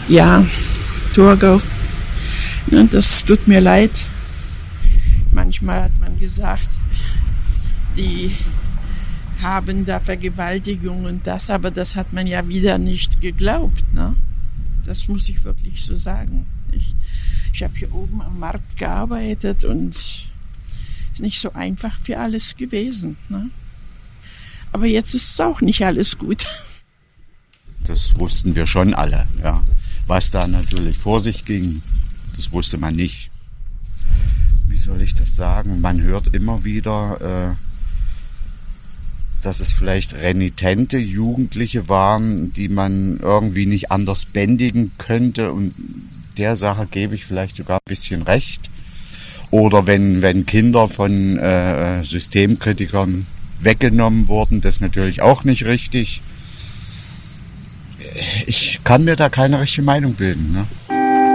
Ja, Thurgau. Ja, das tut mir leid. Manchmal hat man gesagt, die haben da Vergewaltigung und das, aber das hat man ja wieder nicht geglaubt. Ne? Das muss ich wirklich so sagen. Ich habe hier oben am Markt gearbeitet und es ist nicht so einfach für alles gewesen. Ne? Aber jetzt ist es auch nicht alles gut. Das wussten wir schon alle, ja. Was da natürlich vor sich ging, das wusste man nicht. Wie soll ich das sagen? Man hört immer wieder, dass es vielleicht renitente Jugendliche waren, die man irgendwie nicht anders bändigen könnte. Und der Sache gebe ich vielleicht sogar ein bisschen recht. Oder wenn Kinder von Systemkritikern weggenommen wurden, das ist natürlich auch nicht richtig. Ich kann mir da keine richtige Meinung bilden, ne?